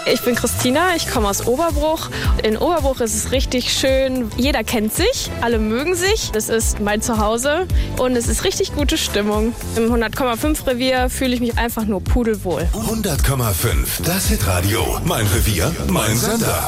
Ich bin Christina, ich komme aus Oberbruch. In Oberbruch ist es richtig schön. Jeder kennt sich, alle mögen sich. Es ist mein Zuhause und es ist richtig gute Stimmung. Im 100,5 Revier fühle ich mich einfach nur pudelwohl. 100,5, das Hitradio. Mein Revier, mein Sender.